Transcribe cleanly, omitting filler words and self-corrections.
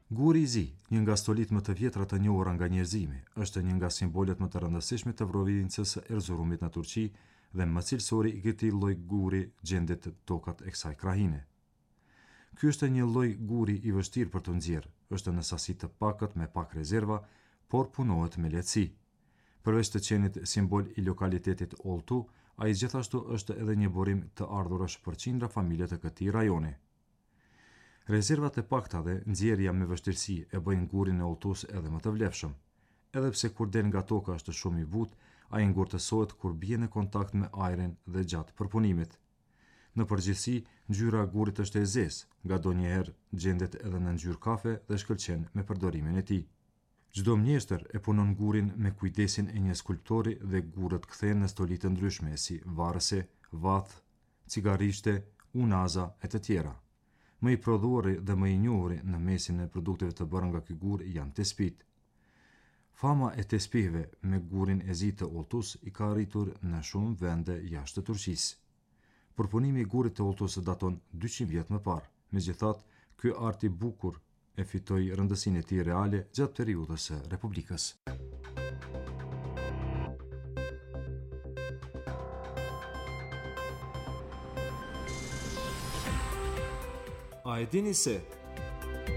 Guri i zi, një nga stolit më të vjetra të njohura nga njerëzimi, është një nga simbolet më të rëndësishme të provincës së Erzurumit në Turqi dhe më cilësori i këtij lloj guri gjendet të tokat e kësaj krahine. Ky është një lloj guri i vështirë për të nxjerrë, është në sasi të pakët me pak rezerva, por punohet me lehtësi. Përveç të qenit simbol i lokalitetit Oltu, ai gjithashtu është edhe një burim të ardhurësh për qindra familje të këtij rajoni. Rezervat e pakta dhe nxjerrja me vështirësi e bëjnë gurin e Oltus edhe më të vlefshëm. Edhe pse kur del nga toka është shumë i butë, ai ngurtësohet kur bie në kontakt me ajrin dhe gjatë përpunimit. Në përgjithësi, ngjyra e gurit është e zezë, ngadonjëherë gjendet edhe në ngjyrë kafe dhe shkëlqen me përdorimin e tij. Çdo mjeshtër e punon gurin me kujdesin e një skulptori dhe gurët kthehen në stoli të ndryshme si varëse, vath, cigarishte, unaza e të tjera. Më i prodhuari dhe më i njohuri në mesin e produkteve të bërë nga ky gur janë tespit. Fama e tespihëve me gurin e zi të Oltus i ka arritur në shumë vende jashtë të Turqisë. Përpunimi i gurit të Oltus daton 200 vjet më parë. Megjithatë, ky art i bukur e fitoi rëndësinë e tij reale gjatë periudhës së Republikës. A e dini se